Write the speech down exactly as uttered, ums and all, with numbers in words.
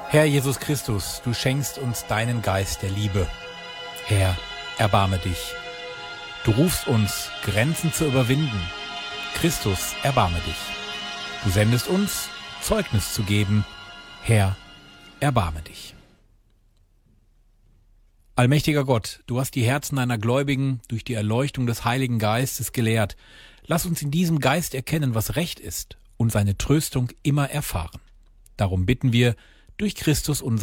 Herr Jesus Christus, du schenkst uns deinen Geist der Liebe. Herr, erbarme dich. Du rufst uns, Grenzen zu überwinden. Christus, erbarme dich. Du sendest uns, Zeugnis zu geben. Herr, erbarme dich. Allmächtiger Gott, du hast die Herzen deiner Gläubigen durch die Erleuchtung des Heiligen Geistes gelehrt. Lass uns in diesem Geist erkennen, was recht ist und seine Tröstung immer erfahren. Darum bitten wir durch Christus, unseren